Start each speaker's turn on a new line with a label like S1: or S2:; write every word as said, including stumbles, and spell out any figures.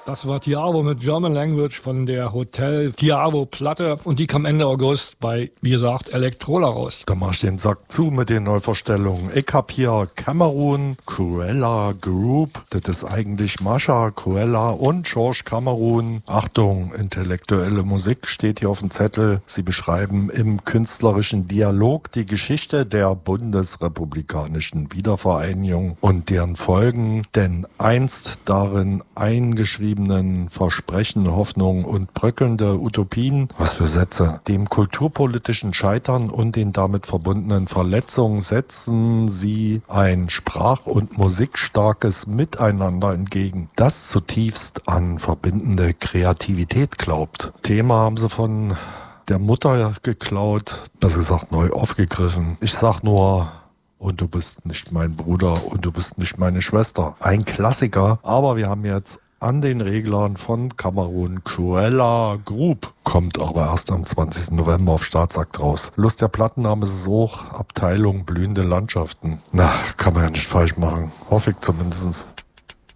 S1: Das war Tiavo mit German Language von der Hotel Tiavo Platte und die kam Ende August bei, wie gesagt, Elektrola raus.
S2: Da mach ich den Sack zu mit den Neuvorstellungen. Ich hab hier Cameroon, Cruella Group, das ist eigentlich Mascha, Cruella und George Cameroon. Achtung, intellektuelle Musik steht hier auf dem Zettel. Sie beschreiben im künstlerischen Dialog die Geschichte der bundesrepublikanischen Wiedervereinigung und deren Folgen, denn einst darin eingeschriebenen Versprechen, Hoffnungen und bröckelnde Utopien, was für Sätze, dem kulturpolitischen Scheitern und den damit verbundenen Verletzungen setzen sie ein sprach- und musikstarkes Miteinander entgegen, das zutiefst an verbindende Kreativität glaubt. Thema haben sie von der Mutter geklaut, besser gesagt neu aufgegriffen. Ich sag nur: Und du bist nicht mein Bruder und du bist nicht meine Schwester. Ein Klassiker, aber wir haben jetzt an den Reglern von Cameroon Cruella Group. Kommt aber erst am zwanzigsten November auf Staatsakt raus. Lust der Plattenname ist es auch. Abteilung blühende Landschaften. Na, kann man ja nicht falsch machen. Hoffe ich zumindest.